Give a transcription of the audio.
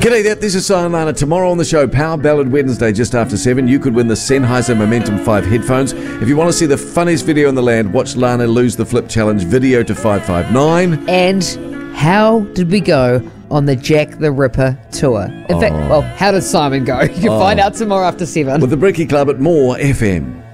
G'day, this is Simon Lana. Tomorrow on the show, Power Ballad Wednesday, just after 7. You could win the Sennheiser Momentum 5 headphones. If you want to see the funniest video in the land, watch Lana lose the flip challenge video to 559. And how did we go on the Jack the Ripper tour? In fact, how did Simon go? You can find out tomorrow after 7. With the Bricky Club at More FM.